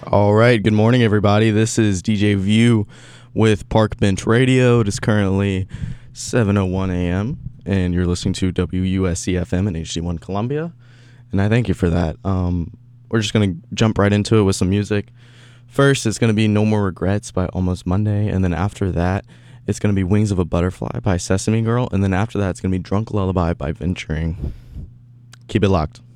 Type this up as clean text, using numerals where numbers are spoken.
All right, good morning, everybody. This is DJ View with Park Bench Radio. It is currently 7:01 a.m., and you're listening to WUSC-FM in HD1 Columbia, and I thank you for that. We're just going to jump right into it with some music. First, it's going to be No More Regrets by Almost Monday, and then after that, it's going to be Wings of a Butterfly by Sesame Girl, and then after that, it's going to be Drunk Lullaby by Venturing. Keep it locked.